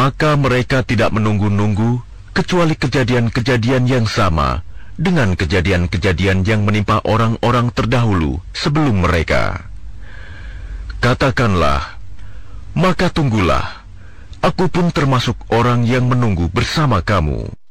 maka mereka tidak menunggu-nunggu kecuali kejadian-kejadian yang sama dengan kejadian-kejadian yang menimpa orang-orang terdahulu sebelum mereka. Katakanlah, maka tunggulah, aku pun termasuk orang yang menunggu bersama kamu.